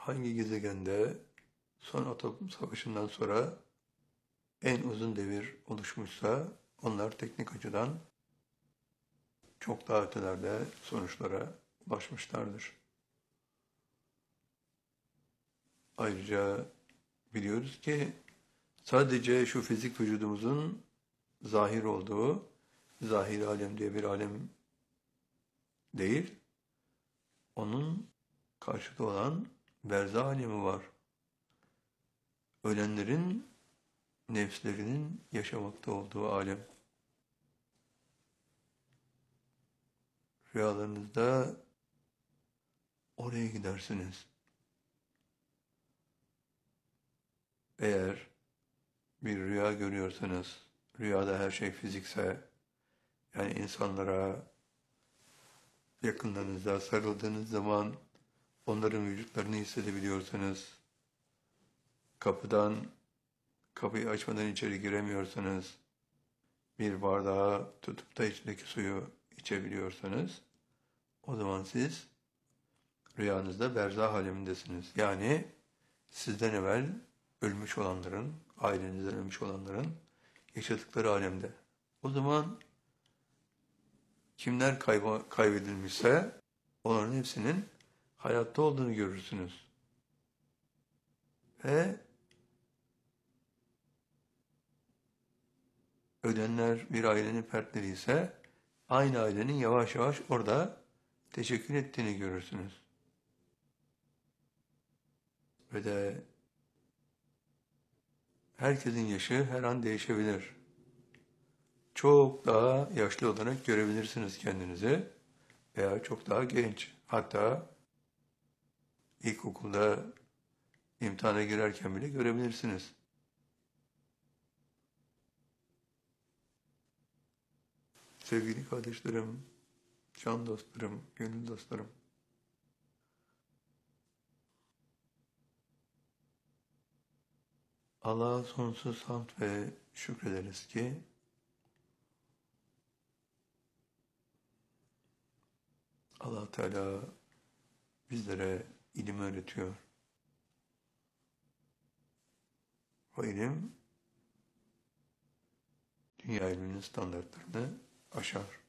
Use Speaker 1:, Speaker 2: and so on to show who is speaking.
Speaker 1: hangi gezegende son atom savaşından sonra en uzun devir oluşmuşsa onlar teknik açıdan çok daha ötelerde sonuçlara ulaşmışlardır. Ayrıca biliyoruz ki sadece şu fizik vücudumuzun zahir olduğu, zahir alem diye bir alem değil, onun karşıtı olan berzah alemi var. Ölenlerin nefslerinin yaşamakta olduğu alem. Rüyalarınızda oraya gidersiniz. Eğer bir rüya görüyorsanız, rüyada her şey fizikse, yani insanlara yakınlarınızda sarıldığınız zaman onların vücutlarını hissedebiliyorsanız, kapıyı açmadan içeri giremiyorsanız, bir bardağı tutup da içindeki suyu içebiliyorsanız, o zaman siz rüyanızda berzah alemindesiniz. Yani sizden evvel ölmüş olanların, ailenizden ölmüş olanların yaşadıkları alemde. O zaman kimler kaybedilmişse onların hepsinin hayatta olduğunu görürsünüz. Ve ölenler bir ailenin fertleri ise aynı ailenin yavaş yavaş orada teşekkür ettiğini görürsünüz. Ve de herkesin yaşı her an değişebilir. Çok daha yaşlı olarak görebilirsiniz kendinizi veya çok daha genç. Hatta ilkokulda imtihana girerken bile görebilirsiniz. Sevgili kardeşlerim, can dostlarım, gönül dostlarım. Allah'a sonsuz hamd ve şükrederiz ki Allah Teala bizlere ilim öğretiyor. O ilim dünya ilminin standartlarını aşar.